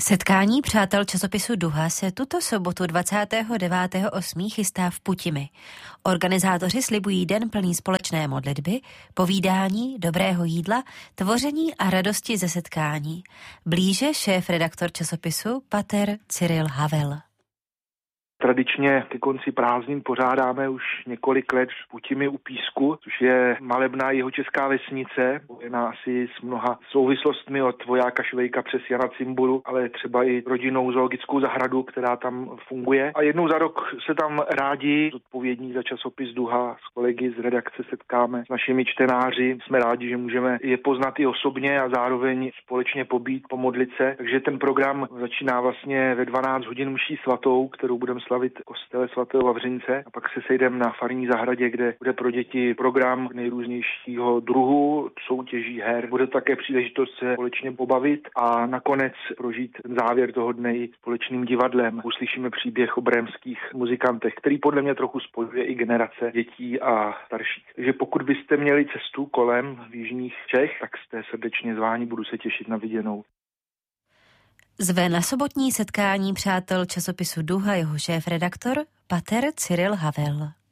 Setkání přátel časopisu Duha se tuto sobotu 29.8. chystá v Putimi. Organizátoři slibují den plný společné modlitby, povídání, dobrého jídla, tvoření a radosti ze setkání. Blíže šéf-redaktor časopisu pater Cyril Havel. Tradičně ke konci prázdnin pořádáme už několik let v Putimi u Písku, což je malebná jihočeská vesnice, spojená asi s mnoha souvislostmi od vojáka Švejka přes Jana Cimbulu, ale třeba i rodinnou zoologickou zahradu, která tam funguje. A jednou za rok se tam rádi zodpovědní za časopis Duha s kolegy z redakce setkáme s našimi čtenáři. Jsme rádi, že můžeme je poznat i osobně a zároveň společně pobít, pomodlit se. Takže ten program začíná vlastně ve 12 hodin mší svatou, kterou budeme slavit v kostele svatého Vavřince, a pak se sejdeme na farní zahradě, kde bude pro děti program nejrůznějšího druhu, soutěží, her. Bude také příležitost se společně pobavit a nakonec prožít ten závěr toho dne společným divadlem. Uslyšíme příběh o brémských muzikantech, který podle mě trochu spojuje i generace dětí a starších. Takže pokud byste měli cestu kolem v jižních Čech, tak jste srdečně zváni, budu se těšit na viděnou. Zve na sobotní setkání přátel časopisu Duha jeho šéf-redaktor pater Cyril Havel.